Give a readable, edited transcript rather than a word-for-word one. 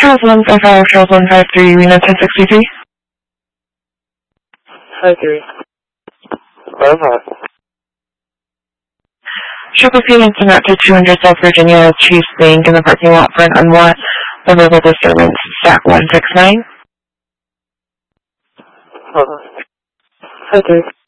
Charles 155, Charles 153, Reno 1063. Hi, 3. Bye-bye. Triple Phoenix and out to 200 South Virginia, Chiefs Bank in the parking lot for an unwatched verbal disturbance, stack 169. Hi, 3.